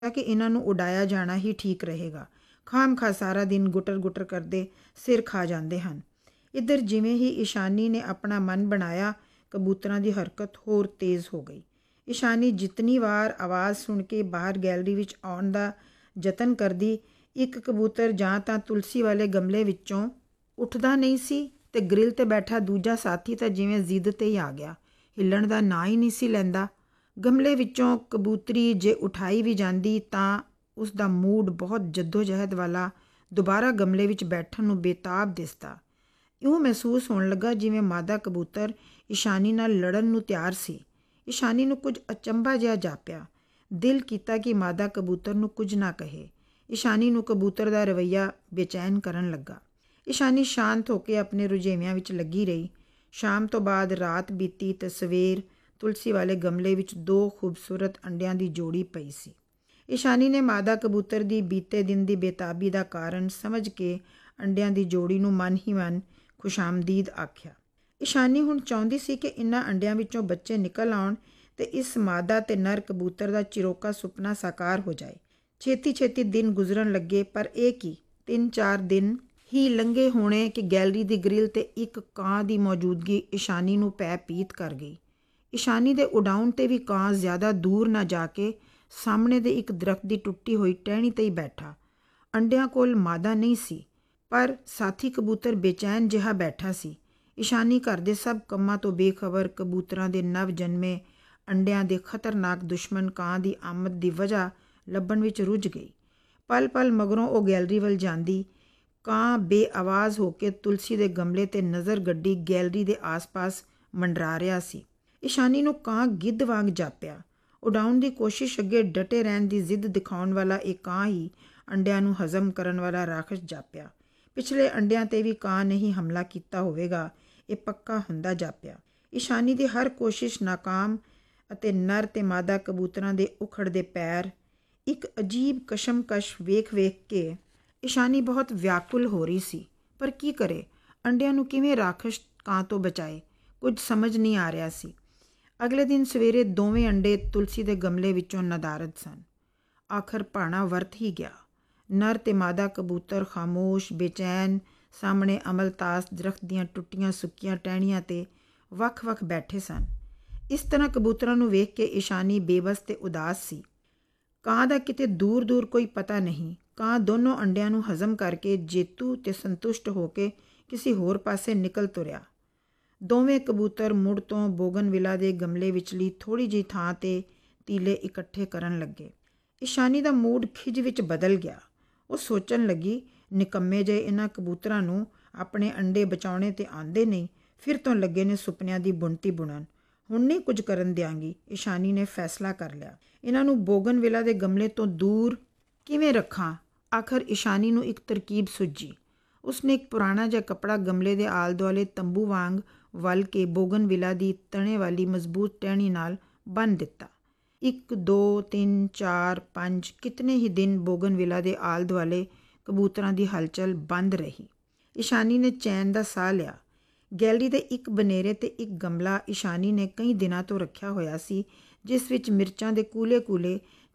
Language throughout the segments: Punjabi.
ਕਿ ਇਹਨਾਂ ਨੂੰ ਉਡਾਇਆ ਜਾਣਾ ਹੀ ਠੀਕ ਰਹੇਗਾ। ਖਾਮ-ਖਾ ਸਾਰਾ ਦਿਨ ਗੁਟਰ-ਗੁਟਰ ਕਰਦੇ ਸਿਰ ਖਾ ਜਾਂਦੇ ਹਨ। ਇੱਧਰ ਜਿਵੇਂ ਹੀ ਇਸ਼ਾਨੀ ਨੇ ਆਪਣਾ ਮਨ ਬਣਾਇਆ, ਕਬੂਤਰਾਂ ਦੀ ਹਰਕਤ ਹੋਰ ਤੇਜ਼ ਹੋ ਗਈ। ਇਸ਼ਾਨੀ ਜਿਤਨੀ ਵਾਰ ਆਵਾਜ਼ ਸੁਣ ਕੇ ਬਾਹਰ ਗੈਲਰੀ ਵਿੱਚ ਆਉਣ ਦਾ ਯਤਨ ਕਰਦੀ, ਇੱਕ ਕਬੂਤਰ ਜਾਂ ਤਾਂ ਤੁਲਸੀ ਵਾਲੇ ਗਮਲੇ ਵਿੱਚੋਂ ਉੱਠਦਾ ਨਹੀਂ ਸੀ ਤੇ ਗ੍ਰਿਲ ਤੇ ਬੈਠਾ ਦੂਜਾ ਸਾਥੀ ਤਾਂ ਜਿਵੇਂ ਜ਼ਿੱਦ ਤੇ ਹੀ ਆ ਗਿਆ, ਹਿੱਲਣ ਦਾ ਨਾਂ ਹੀ ਨਹੀਂ ਸੀ ਲੈਂਦਾ। ਗਮਲੇ ਵਿੱਚੋਂ ਕਬੂਤਰੀ ਜੇ ਉਠਾਈ ਵੀ ਜਾਂਦੀ ਤਾਂ ਉਸ ਦਾ ਮੂਡ ਬਹੁਤ ਜੱਦੋ-ਜਹਿਦ ਵਾਲਾ ਦੁਬਾਰਾ ਗਮਲੇ ਵਿੱਚ ਬੈਠਣ ਨੂੰ ਬੇਤਾਬ ਦਿਸਦਾ। ਇਉਂ ਮਹਿਸੂਸ ਹੋਣ ਲੱਗਾ ਜਿਵੇਂ ਮਾਦਾ ਕਬੂਤਰ ਇਸ਼ਾਨੀ ਨਾਲ ਲੜਨ ਨੂੰ ਤਿਆਰ ਸੀ। ਇਸ਼ਾਨੀ ਨੂੰ ਕੁਝ ਅਚੰਭਾ ਜਿਹਾ ਜਾਪਿਆ। ਦਿਲ ਕੀਤਾ ਕਿ ਮਾਦਾ ਕਬੂਤਰ ਨੂੰ ਕੁਝ ਨਾ ਕਹੇ। ਇਸ਼ਾਨੀ ਨੂੰ ਕਬੂਤਰ ਦਾ ਰਵੱਈਆ ਬੇਚੈਨ ਕਰਨ ਲੱਗਾ। ਇਸ਼ਾਨੀ ਸ਼ਾਂਤ ਹੋ ਕੇ ਆਪਣੇ ਰੁਝੇਵਿਆਂ ਵਿੱਚ ਲੱਗੀ ਰਹੀ। ਸ਼ਾਮ ਤੋਂ ਬਾਅਦ ਰਾਤ ਬੀਤੀ ਤੇ ਸਵੇਰ ਤੁਲਸੀ ਵਾਲੇ ਗਮਲੇ ਵਿੱਚ 2 ਖੂਬਸੂਰਤ ਅੰਡਿਆਂ ਦੀ ਜੋੜੀ ਪਈ ਸੀ। ਇਸ਼ਾਨੀ ਨੇ ਮਾਦਾ ਕਬੂਤਰ ਦੀ ਬੀਤੇ ਦਿਨ ਦੀ ਬੇਤਾਬੀ ਦਾ ਕਾਰਨ ਸਮਝ ਕੇ ਅੰਡਿਆਂ ਦੀ ਜੋੜੀ ਨੂੰ ਮਨ ਹੀ ਮਨ ਖੁਸ਼ਾਮਦੀਦ ਆਖਿਆ। ਇਸ਼ਾਨੀ ਹੁਣ ਚਾਹੁੰਦੀ ਸੀ ਕਿ ਇਨ੍ਹਾਂ ਅੰਡਿਆਂ ਵਿੱਚੋਂ ਬੱਚੇ ਨਿਕਲ ਆਉਣ ਤੇ ਇਸ ਮਾਦਾ ਤੇ ਨਰ ਕਬੂਤਰ ਦਾ ਚਿਰੋਕਾ ਸੁਪਨਾ ਸਾਕਾਰ ਹੋ ਜਾਏ। ਛੇਤੀ-ਛੇਤੀ ਦਿਨ ਗੁਜ਼ਰਨ ਲੱਗੇ, ਪਰ ਇਹ ਕੀ 3-4 ਦਿਨ ਹੀ ਲੰਘੇ ਹੋਣੇ ਕਿ ਗੈਲਰੀ ਦੀ ਗ੍ਰਿਲ ਤੇ ਇੱਕ ਕਾਂ ਦੀ ਮੌਜੂਦਗੀ ਇਸ਼ਾਨੀ ਨੂੰ ਪੈ ਪੀਤ ਕਰ ਗਈ। ਇਸ਼ਾਨੀ ਦੇ ਉਡਾਉਣ ਤੇ ਵੀ ਕਾਂ ਜ਼ਿਆਦਾ ਦੂਰ ਨਾ ਜਾ ਕੇ ਸਾਹਮਣੇ ਦੇ ਇੱਕ ਦਰਖਤ ਦੀ ਟੁੱਟੀ ਹੋਈ ਟਹਿਣੀ ਤੇ ਹੀ ਬੈਠਾ। ਅੰਡਿਆਂ ਕੋਲ ਮਾਦਾ ਨਹੀਂ ਸੀ, ਪਰ ਸਾਥੀ ਕਬੂਤਰ ਬੇਚੈਨ ਜਿਹਾ ਬੈਠਾ ਸੀ। ਇਸ਼ਾਨੀ ਘਰ ਦੇ ਸਭ ਕੰਮਾਂ ਤੋਂ ਬੇਖਬਰ ਕਬੂਤਰਾਂ ਦੇ ਨਵ ਜਨਮੇ ਅੰਡਿਆਂ ਦੇ ਖਤਰਨਾਕ ਦੁਸ਼ਮਣ ਕਾਂ ਦੀ ਆਮਦ ਦੀ ਵਜ੍ਹਾ ਲੱਭਣ ਵਿੱਚ ਰੁੱਝ ਗਈ। ਪਲ-ਪਲ ਮਗਰੋਂ ਉਹ ਗੈਲਰੀ ਵੱਲ ਜਾਂਦੀ। ਕਾਂ ਬੇਆਵਾਜ਼ ਹੋ ਕੇ ਤੁਲਸੀ ਦੇ ਗਮਲੇ ਤੇ ਨਜ਼ਰ ਗੱਡੀ ਗੈਲਰੀ ਦੇ ਆਸ-ਪਾਸ ਮੰਡਰਾ ਰਿਹਾ ਸੀ। ਇਸ਼ਾਨੀ ਨੂੰ ਕਾਂ ਗਿੱਧ ਵਾਂਗ ਜਾਪਿਆ। ਉਡਾਉਣ ਦੀ ਕੋਸ਼ਿਸ਼ ਅੱਗੇ ਡਟੇ ਰਹਿਣ ਦੀ ਜ਼ਿੱਦ ਦਿਖਾਉਣ ਵਾਲਾ ਇਹ ਕਾਂ ਹੀ ਅੰਡਿਆਂ ਨੂੰ ਹਜ਼ਮ ਕਰਨ ਵਾਲਾ ਰਾਖਸ਼ ਜਾਪਿਆ। ਪਿਛਲੇ ਅੰਡਿਆਂ ਤੇ ਵੀ ਕਾਂ ਨੇ ਹੀ ਹਮਲਾ ਕੀਤਾ ਹੋਵੇਗਾ, ਇਹ ਪੱਕਾ ਹੁੰਦਾ ਜਾਪਿਆ। ਇਸ਼ਾਨੀ ਦੀ ਹਰ ਕੋਸ਼ਿਸ਼ ਨਾਕਾਮ ਅਤੇ ਨਰ ਤੇ ਮਾਦਾ ਕਬੂਤਰਾਂ ਦੇ ਉਖੜਦੇ ਪੈਰ, ਇੱਕ ਅਜੀਬ ਕਸ਼ਮਕਸ਼ ਵੇਖ-ਵੇਖ ਕੇ ਇਸ਼ਾਨੀ ਬਹੁਤ ਵਿਆਕੁਲ ਹੋ ਰਹੀ ਸੀ। ਪਰ ਕੀ ਕਰੇ? ਅੰਡਿਆਂ ਨੂੰ ਕਿਵੇਂ ਰਾਖਸ਼ ਕਾਂ ਤੋਂ ਬਚਾਏ? ਕੁਝ ਸਮਝ ਨਹੀਂ ਆ ਰਿਹਾ ਸੀ। ਅਗਲੇ ਦਿਨ ਸਵੇਰੇ ਦੋਵੇਂ ਅੰਡੇ ਤੁਲਸੀ ਦੇ ਗਮਲੇ ਵਿੱਚੋਂ ਨਦਾਰਦ ਸਨ। ਆਖਰ ਭਾਣਾ ਵਰਤ ਹੀ ਗਿਆ। ਨਰ ਤੇ ਮਾਦਾ ਕਬੂਤਰ ਖਾਮੋਸ਼, ਬੇਚੈਨ, ਸਾਹਮਣੇ ਅਮਲਤਾਸ ਦਰਖਤ ਦੀਆਂ ਟੁੱਟੀਆਂ ਸੁੱਕੀਆਂ ਟਹਿਣੀਆਂ ਤੇ ਵੱਖ-ਵੱਖ ਬੈਠੇ ਸਨ। ਇਸ ਤਰ੍ਹਾਂ ਕਬੂਤਰਾਂ ਨੂੰ ਵੇਖ ਕੇ ਇਸ਼ਾਨੀ ਬੇਬਸ ਤੇ ਉਦਾਸ ਸੀ। ਕਾਂ ਦਾ ਕਿਤੇ ਦੂਰ-ਦੂਰ ਕੋਈ ਪਤਾ ਨਹੀਂ। ਕਾਂ ਦੋਨੋਂ ਅੰਡਿਆਂ ਨੂੰ ਹਜ਼ਮ ਕਰਕੇ ਜੇਤੂ ਤੇ ਸੰਤੁਸ਼ਟ ਹੋ ਕੇ ਕਿਸੇ ਹੋਰ ਪਾਸੇ ਨਿਕਲ ਤੁਰਿਆ। ਦੋਵੇਂ ਕਬੂਤਰ ਮੁੜ ਤੋਂ ਬੋਗਨਵਿਲਾ ਦੇ ਗਮਲੇ ਵਿਚਲੀ ਥੋੜ੍ਹੀ ਜਿਹੀ ਥਾਂ ਤੇ ਤੀਲੇ ਇਕੱਠੇ ਕਰਨ ਲੱਗੇ। ਇਸ਼ਾਨੀ ਦਾ ਮੂਡ ਖਿਝ ਵਿੱਚ ਬਦਲ ਗਿਆ। ਉਹ ਸੋਚਣ ਲੱਗੀ, ਨਿਕੰਮੇ ਜਿਹੇ ਇਹਨਾਂ ਕਬੂਤਰਾਂ ਨੂੰ ਆਪਣੇ ਅੰਡੇ ਬਚਾਉਣੇ ਤੇ ਆਉਂਦੇ ਨਹੀਂ, ਫਿਰ ਤੋਂ ਲੱਗੇ ਨੇ ਸੁਪਨਿਆਂ ਦੀ ਬੁਣਤੀ ਬੁਣਨ। ਹੁਣ ਨਹੀਂ ਕੁਝ ਕਰਨ ਦਿਆਂਗੀ। ਇਸ਼ਾਨੀ ਨੇ ਫੈਸਲਾ ਕਰ ਲਿਆ। ਇਹਨਾਂ ਨੂੰ ਬੋਗਨਵਿਲਾ ਦੇ ਗਮਲੇ ਤੋਂ ਦੂਰ ਕਿਵੇਂ ਰੱਖਾਂ? ਆਖਰ ਇਸ਼ਾਨੀ ਨੂੰ ਇੱਕ ਤਰਕੀਬ ਸੁੱਝੀ। ਉਸਨੇ ਇੱਕ ਪੁਰਾਣਾ ਜਿਹਾ ਕੱਪੜਾ ਗਮਲੇ ਦੇ ਆਲੇ-ਦੁਆਲੇ ਤੰਬੂ ਵਾਂਗ ਵਲ ਕੇ ਬੋਗਨਵਿਲਾ ਦੀ ਤਣੇ ਵਾਲੀ ਮਜ਼ਬੂਤ ਟਹਿਣੀ ਨਾਲ ਬੰਨ੍ਹ ਦਿੱਤਾ। 1, 2, 3, 4, 5 ਕਿਤਨੇ ਹੀ ਦਿਨ ਬੋਗਨਵਿਲਾ ਦੇ ਆਲੇ-ਦੁਆਲੇ ਕਬੂਤਰਾਂ ਦੀ ਹਲਚਲ ਬੰਦ ਰਹੀ। ਇਸ਼ਾਨੀ ਨੇ ਚੈਨ ਦਾ ਸਾਹ ਲਿਆ। ਗੈਲਰੀ ਦੇ ਇੱਕ ਬਨੇਰੇ ਤੇ ਇੱਕ ਗਮਲਾ ਇਸ਼ਾਨੀ ਨੇ ਕਈ ਦਿਨਾਂ ਤੋਂ ਰੱਖਿਆ ਹੋਇਆ ਸੀ, ਜਿਸ ਵਿੱਚ ਮਿਰਚਾਂ ਦੇ ਕੂਲੇ-ਕੂਲੇ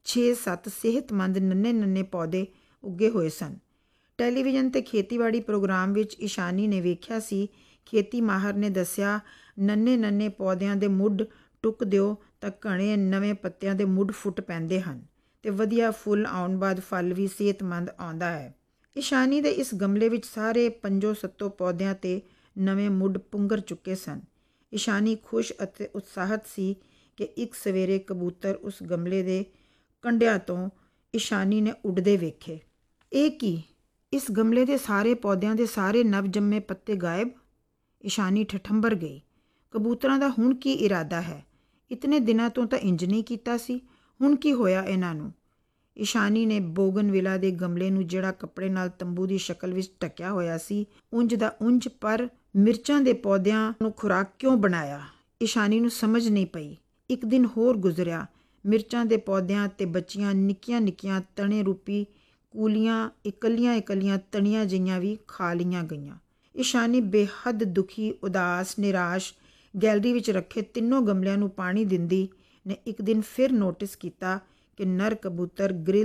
6-7 ਸਿਹਤਮੰਦ ਨੰਨੇ-ਨੰਨੇ ਪੌਦੇ ਉੱਗੇ ਹੋਏ ਸਨ। ਟੈਲੀਵਿਜ਼ਨ ਤੇ ਖੇਤੀਬਾੜੀ ਪ੍ਰੋਗਰਾਮ ਵਿੱਚ ਇਸ਼ਾਨੀ ਨੇ ਵੇਖਿਆ ਸੀ, ਖੇਤੀ ਮਾਹਰ ਨੇ ਦੱਸਿਆ, ਨੰਨੇ-ਨੰਨੇ ਪੌਦਿਆਂ ਦੇ ਮੁੱਢ ਟੁੱਕ ਦਿਓ ਤਾਂ ਘਣੇ ਨਵੇਂ ਪੱਤਿਆਂ ਦੇ ਮੁੱਢ ਫੁੱਟ ਪੈਂਦੇ ਹਨ ਤੇ ਵਧੀਆ ਫੁੱਲ ਆਉਣ ਬਾਅਦ ਫਲ ਵੀ ਸਿਹਤਮੰਦ ਆਉਂਦਾ ਹੈ। ਇਸ਼ਾਨੀ ਦੇ ਇਸ ਗਮਲੇ ਵਿੱਚ ਸਾਰੇ 5-7 ਪੌਦਿਆਂ ਤੇ ਨਵੇਂ ਮੁੱਢ ਪੁੰਗਰ ਚੁੱਕੇ ਸਨ। ਇਸ਼ਾਨੀ ਖੁਸ਼ ਅਤੇ ਉਤਸ਼ਾਹਤ ਸੀ ਕਿ ਇੱਕ ਸਵੇਰੇ ਕਬੂਤਰ ਉਸ ਗਮਲੇ ਦੇ ਕੰਢਿਆਂ ਤੋਂ ਇਸ਼ਾਨੀ ਨੇ ਉੱਡਦੇ ਵੇਖੇ। ਇਹ ਕੀ? ਇਸ ਗਮਲੇ ਦੇ ਸਾਰੇ ਪੌਦਿਆਂ ਦੇ ਸਾਰੇ ਨਵ ਜੰਮੇ ਪੱਤੇ ਗਾਇਬ? ਇਸ਼ਾਨੀ ਠਠੰਬਰ ਗਈ। ਕਬੂਤਰਾਂ ਦਾ ਹੁਣ ਕੀ ਇਰਾਦਾ ਹੈ? ਇਤਨੇ ਦਿਨਾਂ ਤੋਂ ਤਾਂ ਇੰਜ ਨਹੀਂ ਕੀਤਾ ਸੀ। ਹੁਣ ਕੀ ਹੋਇਆ ਇਹਨਾਂ ਨੂੰ? ਇਸ਼ਾਨੀ ਨੇ ਬੋਗਨਵਿਲਾ ਦੇ ਗਮਲੇ ਨੂੰ, ਜਿਹੜਾ ਕੱਪੜੇ ਨਾਲ ਤੰਬੂ ਦੀ ਸ਼ਕਲ ਵਿੱਚ ਢੱਕਿਆ ਹੋਇਆ ਸੀ, ਉਂਝ ਦਾ ਉਂਝ ਪਰ ਮਿਰਚਾਂ ਦੇ ਪੌਦਿਆਂ ਨੂੰ ਖੁਰਾਕ ਕਿਉਂ ਬਣਾਇਆ? ਇਸ਼ਾਨੀ ਨੂੰ ਸਮਝ ਨਹੀਂ ਪਈ। ਇੱਕ ਦਿਨ ਹੋਰ ਗੁਜ਼ਰਿਆ। ਮਿਰਚਾਂ ਦੇ ਪੌਦਿਆਂ ਤੇ ਬੱਚੀਆਂ ਨਿੱਕੀਆਂ-ਨਿੱਕੀਆਂ ਤਣੇ ਰੂਪੀ ਕੂਲੀਆਂ ਇਕੱਲੀਆਂ-ਇਕੱਲੀਆਂ ਤਣੀਆਂ ਜਿਹੀਆਂ ਵੀ ਖਾ ਲਈਆਂ ਗਈਆਂ। ਇਸ਼ਾਨੀ ਬੇਹੱਦ ਦੁਖੀ, ਉਦਾਸ, ਨਿਰਾਸ਼ ਗੈਲਰੀ ਵਿੱਚ ਰੱਖੇ ਤਿੰਨੋਂ ਗਮਲਿਆਂ ਨੂੰ ਪਾਣੀ ਦਿੰਦੀ ਨੇ ਇੱਕ ਦਿਨ ਫਿਰ ਨੋਟਿਸ ਕੀਤਾ ਕਿ ਨਰ ਕਬੂਤਰ ਗ੍ਰਿਲ